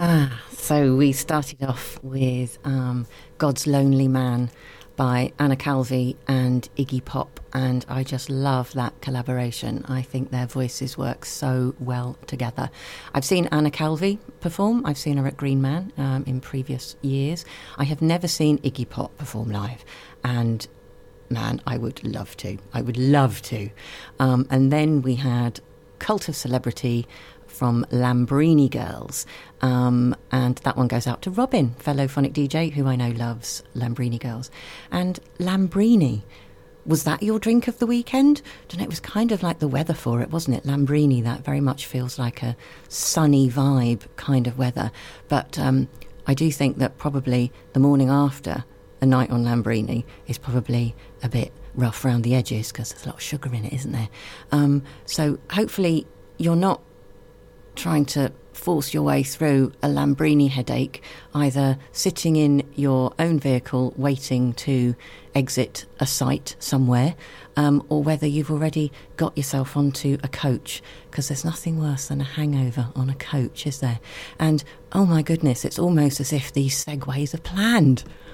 So we started off with God's Lonely Man by Anna Calvi and Iggy Pop, and I just love that collaboration. I think their voices work so well together. I've seen Anna Calvi perform. I've seen her at Green Man in previous years. I have never seen Iggy Pop perform live, and man, I would love to. And then we had Cult of Celebrity from Lambrini Girls, and that one goes out to Robin, fellow phonic DJ who I know loves Lambrini Girls. And Lambrini, was that your drink of the weekend? I don't know, it was kind of like the weather for it, wasn't it? Lambrini, that very much feels like a sunny vibe kind of weather. But I do think that probably the morning after a night on Lambrini is probably a bit rough around the edges because there's a lot of sugar in it, isn't there? So hopefully you're not trying to force your way through a Lambrini headache, either sitting in your own vehicle waiting to exit a site somewhere, or whether you've already got yourself onto a coach, because there's nothing worse than a hangover on a coach, is there? And oh my goodness, it's almost as if these segues are planned.